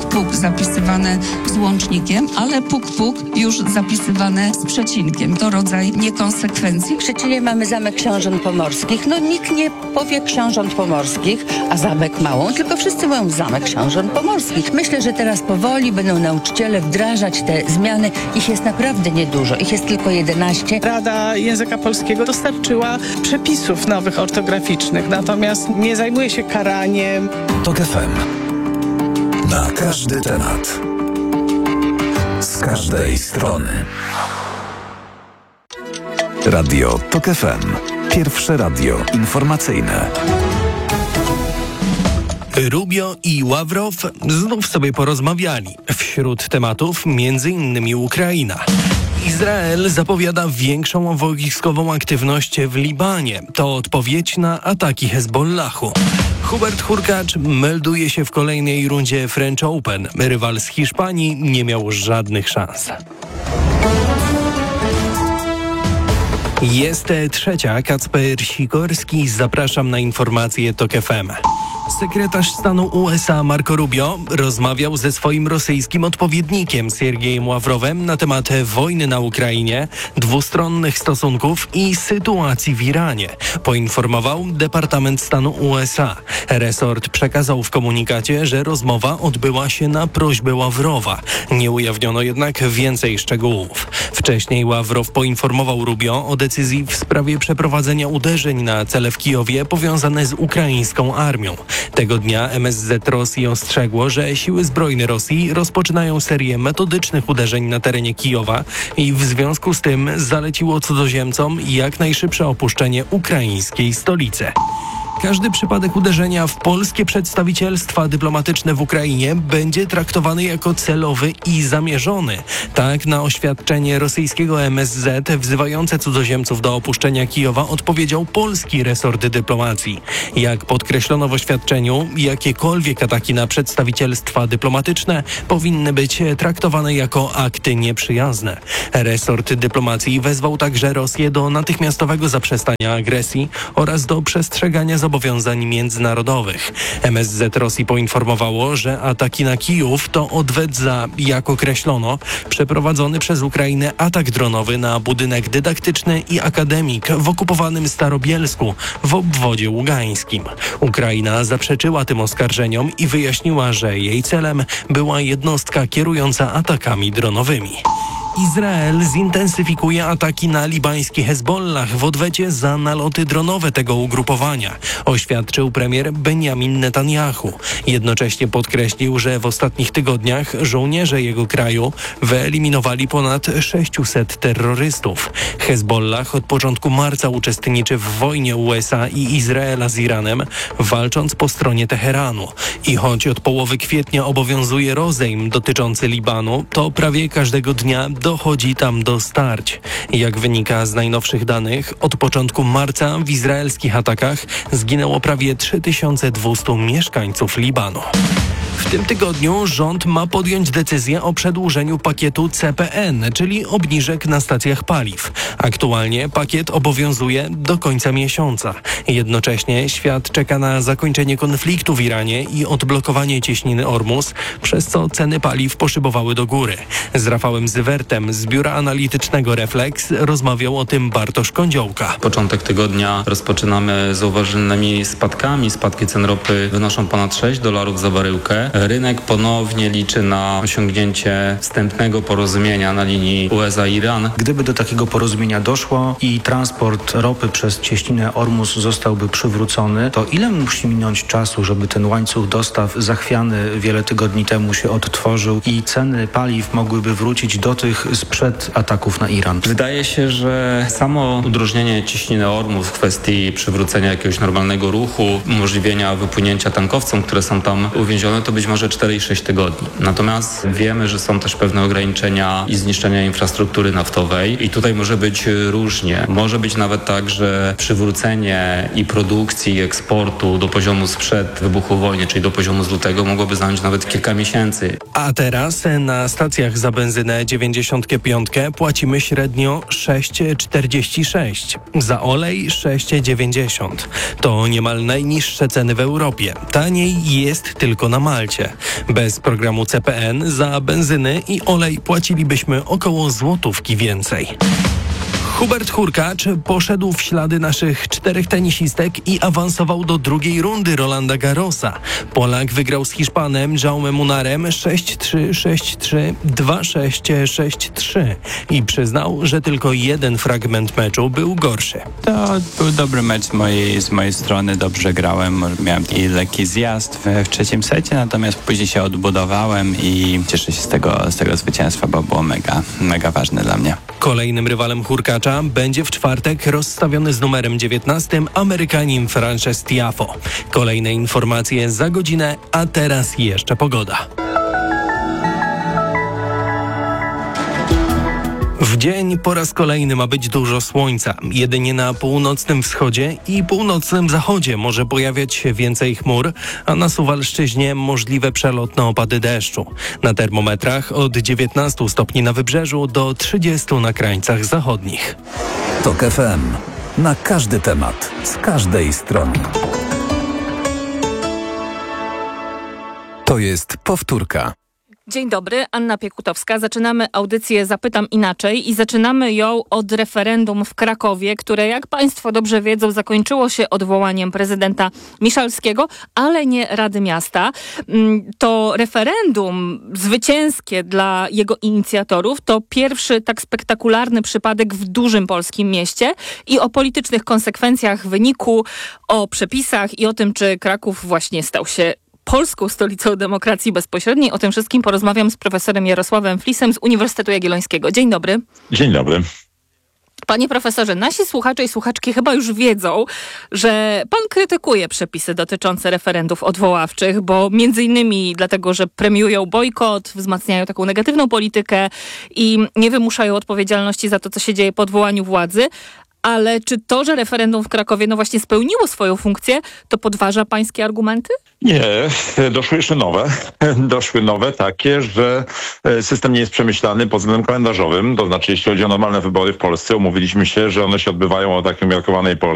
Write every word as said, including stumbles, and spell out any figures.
puk zapisywane z łącznikiem, ale puk puk już zapisywane z przecinkiem. To rodzaj niekonsekwencji. W Szczecinie mamy Zamek Książąt Pomorskich. No nikt nie powie Książąt Pomorskich, a Zamek Małą, tylko wszyscy mówią Zamek Książąt Pomorskich. Myślę, że teraz powoli będą nauczyciele wdrażać te zmiany. Ich jest naprawdę niedużo. Ich jest tylko jedenaście. Rada Języka Polskiego dostarczyła przepisów nowych ortograficznych, natomiast nie zajmuje się karaniem. TOK F M. Na każdy temat. Z każdej strony. Radio TOK F M. Pierwsze radio informacyjne. Rubio i Ławrow znów sobie porozmawiali. Wśród tematów między innymi Ukraina. Izrael zapowiada większą wojskową aktywność w Libanie. To odpowiedź na ataki Hezbollahu. Hubert Hurkacz melduje się w kolejnej rundzie French Open. Rywal z Hiszpanii nie miał żadnych szans. Jest trzecia. Kacper Sikorski. Zapraszam na informacje TOK F M. Sekretarz stanu U S A Marco Rubio rozmawiał ze swoim rosyjskim odpowiednikiem Siergiejem Ławrowem na temat wojny na Ukrainie, dwustronnych stosunków i sytuacji w Iranie, poinformował Departament Stanu U S A. Resort przekazał w komunikacie, że rozmowa odbyła się na prośbę Ławrowa. Nie ujawniono jednak więcej szczegółów. Wcześniej Ławrow poinformował Rubio o decyzji w sprawie przeprowadzenia uderzeń na cele w Kijowie powiązane z ukraińską armią. Tego dnia M S Z Rosji ostrzegło, że siły zbrojne Rosji rozpoczynają serię metodycznych uderzeń na terenie Kijowa i w związku z tym zaleciło cudzoziemcom jak najszybsze opuszczenie ukraińskiej stolicy. Każdy przypadek uderzenia w polskie przedstawicielstwa dyplomatyczne w Ukrainie będzie traktowany jako celowy i zamierzony. Tak na oświadczenie rosyjskiego M S Z wzywające cudzoziemców do opuszczenia Kijowa odpowiedział polski resort dyplomacji. Jak podkreślono w oświadczeniu, jakiekolwiek ataki na przedstawicielstwa dyplomatyczne powinny być traktowane jako akty nieprzyjazne. Resort dyplomacji wezwał także Rosję do natychmiastowego zaprzestania agresji oraz do przestrzegania zobowiązań zobowiązań międzynarodowych. M S Z Rosji poinformowało, że ataki na Kijów to odwet za, jak określono, przeprowadzony przez Ukrainę atak dronowy na budynek dydaktyczny i akademik w okupowanym Starobielsku w obwodzie ługańskim. Ukraina zaprzeczyła tym oskarżeniom i wyjaśniła, że jej celem była jednostka kierująca atakami dronowymi. Izrael zintensyfikuje ataki na libański Hezbollah w odwecie za naloty dronowe tego ugrupowania, oświadczył premier Benjamin Netanyahu. Jednocześnie podkreślił, że w ostatnich tygodniach żołnierze jego kraju wyeliminowali ponad sześciuset terrorystów. Hezbollah od początku marca uczestniczy w wojnie U S A i Izraela z Iranem, walcząc po stronie Teheranu. I choć od połowy kwietnia obowiązuje rozejm dotyczący Libanu, to prawie każdego dnia dochodzi tam do starć. Jak wynika z najnowszych danych, od początku marca w izraelskich atakach zginęło prawie trzy tysiące dwieście mieszkańców Libanu. W tym tygodniu rząd ma podjąć decyzję o przedłużeniu pakietu C P N, czyli obniżek na stacjach paliw. Aktualnie pakiet obowiązuje do końca miesiąca. Jednocześnie świat czeka na zakończenie konfliktu w Iranie i odblokowanie cieśniny Ormus, przez co ceny paliw poszybowały do góry. Z Rafałem Zywertem z biura analitycznego Reflex rozmawiał o tym Bartosz Kądziołka. Początek tygodnia rozpoczynamy z zauważalnymi spadkami. Spadki cen ropy wynoszą ponad sześć dolarów za baryłkę. Rynek ponownie liczy na osiągnięcie wstępnego porozumienia na linii U S A-Iran. Gdyby do takiego porozumienia doszło i transport ropy przez cieśninę Ormus zostałby przywrócony, to ile musi minąć czasu, żeby ten łańcuch dostaw zachwiany wiele tygodni temu się odtworzył i ceny paliw mogłyby wrócić do tych sprzed ataków na Iran? Wydaje się, że samo udrożnienie cieśniny Ormus w kwestii przywrócenia jakiegoś normalnego ruchu, umożliwienia wypłynięcia tankowcom, które są tam uwięzione, to być może cztery i sześć tygodni. Natomiast wiemy, że są też pewne ograniczenia i zniszczenia infrastruktury naftowej i tutaj może być różnie. Może być nawet tak, że przywrócenie i produkcji, i eksportu do poziomu sprzed wybuchu wojny, czyli do poziomu z lutego, mogłoby zająć nawet kilka miesięcy. A teraz na stacjach za benzynę dziewięćdziesiąt pięć płacimy średnio sześć czterdzieści sześć, za olej sześć dziewięćdziesiąt. To niemal najniższe ceny w Europie. Taniej jest tylko na Malcie. Malcie. Bez programu C P N za benzynę i olej płacilibyśmy około złotówki więcej. Hubert Hurkacz poszedł w ślady naszych czterech tenisistek i awansował do drugiej rundy Rolanda Garrosa. Polak wygrał z Hiszpanem Jaume Munarem sześć trzy, sześć trzy, dwa sześć, sześć trzy i przyznał, że tylko jeden fragment meczu był gorszy. To był dobry mecz z mojej, z mojej strony, dobrze grałem, miałem i lekki zjazd w, w trzecim secie, natomiast później się odbudowałem i cieszę się z tego, z tego zwycięstwa, bo było mega, mega ważne dla mnie. Kolejnym rywalem Hurkacza będzie w czwartek rozstawiony z numerem dziewiętnastym Amerykanin Frances Tiafoe. Kolejne informacje za godzinę, a teraz jeszcze pogoda. W dzień po raz kolejny ma być dużo słońca. Jedynie na północnym wschodzie i północnym zachodzie może pojawiać się więcej chmur, a na Suwalszczyźnie możliwe przelotne opady deszczu. Na termometrach od dziewiętnastu stopni na wybrzeżu do trzydziestu na krańcach zachodnich. TOK F M. Na każdy temat, z każdej strony. To jest powtórka. Dzień dobry, Anna Piekutowska. Zaczynamy audycję Zapytam Inaczej i zaczynamy ją od referendum w Krakowie, które, jak Państwo dobrze wiedzą, zakończyło się odwołaniem prezydenta Miszalskiego, ale nie Rady Miasta. To referendum zwycięskie dla jego inicjatorów to pierwszy tak spektakularny przypadek w dużym polskim mieście i o politycznych konsekwencjach wyniku, o przepisach i o tym, czy Kraków właśnie stał się polską stolicą demokracji bezpośredniej. O tym wszystkim porozmawiam z profesorem Jarosławem Flisem z Uniwersytetu Jagiellońskiego. Dzień dobry. Dzień dobry. Panie profesorze, nasi słuchacze i słuchaczki chyba już wiedzą, że pan krytykuje przepisy dotyczące referendów odwoławczych, bo między innymi dlatego, że premiują bojkot, wzmacniają taką negatywną politykę i nie wymuszają odpowiedzialności za to, co się dzieje po odwołaniu władzy. Ale czy to, że referendum w Krakowie no właśnie spełniło swoją funkcję, to podważa pańskie argumenty? Nie, doszły jeszcze nowe. Doszły nowe takie, że system nie jest przemyślany pod względem kalendarzowym. To znaczy, jeśli chodzi o normalne wybory w Polsce, umówiliśmy się, że one się odbywają o takiej umiarkowanej porze.